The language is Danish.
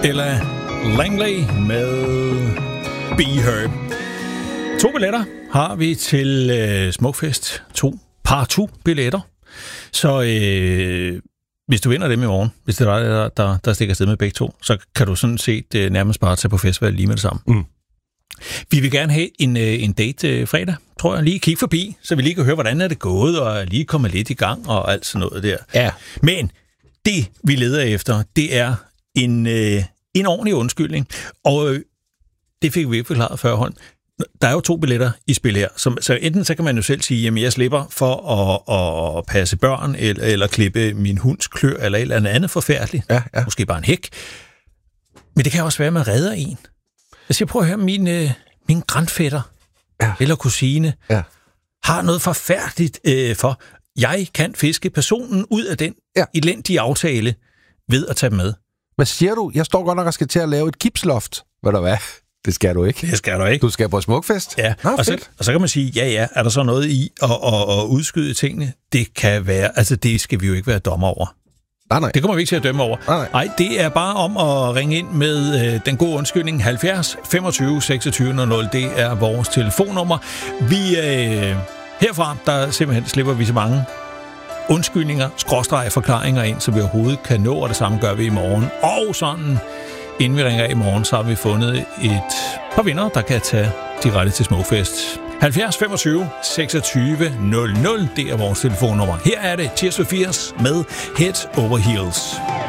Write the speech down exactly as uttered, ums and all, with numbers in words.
Ella Langley med Be Her. To billetter har vi til øh, Smukfest. To par to billetter. Så øh, hvis du vinder dem i morgen, hvis det er dig, der, der, der stikker afsted med begge to, så kan du sådan set øh, nærmest bare tage på festival lige med det samme. Mm. Vi vil gerne have en, øh, en date øh, fredag, tror jeg. Lige kigge forbi, så vi lige kan høre, hvordan er det gået, og lige komme lidt i gang og alt sådan noget der. Ja. Men det, vi leder efter, det er en, øh, en ordentlig undskyldning. Og øh, det fik vi ikke forklaret før, Holm. Der er jo to billetter i spil her. Så, så enten så kan man jo selv sige, jamen jeg slipper for at, at passe børn, eller, eller klippe min hunds klør, eller et eller andet forfærdeligt. Ja, ja. Måske bare en hæk. Men det kan også være, at man redder en. Jeg siger, prøv at høre, min, øh, min grandfætter, ja. eller kusine, ja. har noget forfærdeligt øh, for. Jeg kan fiske personen ud af den ja. elendige aftale ved at tage dem med. Hvad siger du? Jeg står godt nok og skal til at lave et gipsloft. Ved du hvad? Det skal du ikke. Det skal du ikke. Du skal på Smukfest. Ja, Nå, og, så, og så kan man sige, ja, ja, er der så noget i at, at, at udskyde tingene? Det kan være, altså det skal vi jo ikke være dommer over. Nej, nej. Det kommer vi ikke til at dømme over. Nej, nej. nej det er bare om at ringe ind med øh, den gode undskyldning. halvfjerds femogtyve seksogtyve nul nul, det er vores telefonnummer. Vi, øh, herfra, der simpelthen slipper vi så mange undskyldninger, skråstreg forklaringer ind, så vi overhovedet kan nå, og det samme gør vi i morgen. Og sådan, inden vi ringer af i morgen, så har vi fundet et par vinder, der kan tage direkte til Smukfest. halvfjerds femogtyve seksogtyve nul nul, det er vores telefonnummer. Her er det Tears for Fears med Head Over Heels.